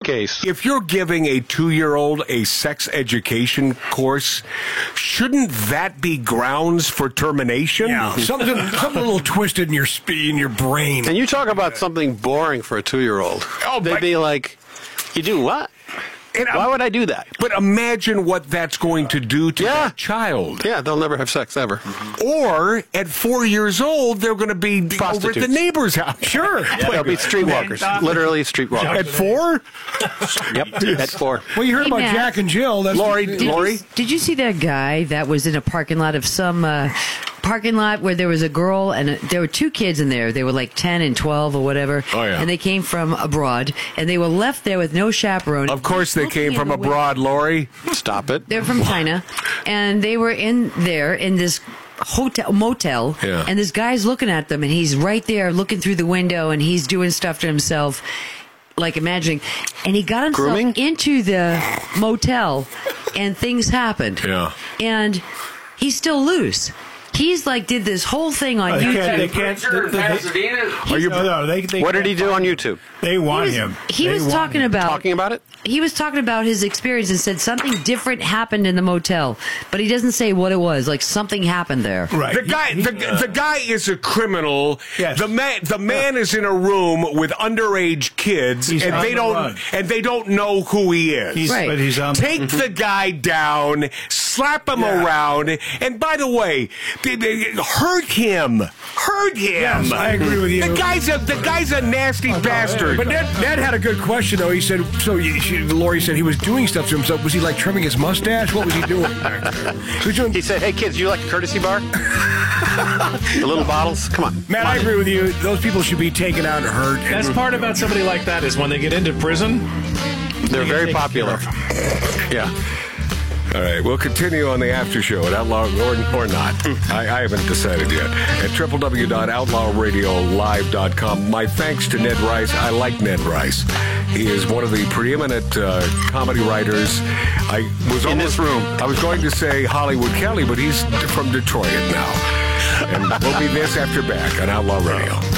case. If you're giving a 2-year-old a sex education course, shouldn't that be grounds for termination? Yeah, something a little twisted in your brain. And you talk about something boring for a 2-year-old. They'd be like, you do what? Why would I do that? But imagine what that's going to do to that child. Yeah, they'll never have sex ever. Or at 4 years old, they're going to be over at the neighbor's house. Sure. They'll be streetwalkers. Literally streetwalkers. At 4? Yep, at 4. Well, you heard about Matt. Jack and Jill. That's Lori, Did you see that guy that was in a parking lot of some parking lot where there was a girl and there were 2 kids in there. They were like 10 and 12 or whatever. Oh, yeah. And they came from abroad and they were left there with no chaperone. Of course they came from abroad, Lori. Stop it. They're from China, and they were in there in this motel, and this guy's looking at them, and he's right there looking through the window, and he's doing stuff to himself, like imagining, and he got himself into the motel, and things happened. Yeah. And he's still loose. He's did this whole thing on YouTube. They can't. What did he do on YouTube? They want him. He was talking about it. He was talking about his experience and said something different happened in the motel, but he doesn't say what it was. Like something happened there. Right. The guy is a criminal. Yes. The man is in a room with underage kids, and they don't know who he is. But he's on. Take the guy down, slap him around, and by the way, hurt him. Yes, I agree with you. The guy's a nasty bastard. But Ned had a good question though. He said, Lori said he was doing stuff to himself. Was he trimming his mustache? What was he doing? He said, "Hey kids, you like a courtesy bar? The little bottles? Come on." Matt, I agree with you. Those people should be taken out and hurt. Best part about somebody like that is when they get into prison, they're very popular. Yeah. All right, we'll continue on the after show at Outlaw or not. I haven't decided yet. At www.outlawradiolive.com. My thanks to Ned Rice. I like Ned Rice. He is one of the preeminent comedy writers. In this room. I was going to say Hollywood Kelly, but he's from Detroit now. And we'll be this after back on Outlaw Radio.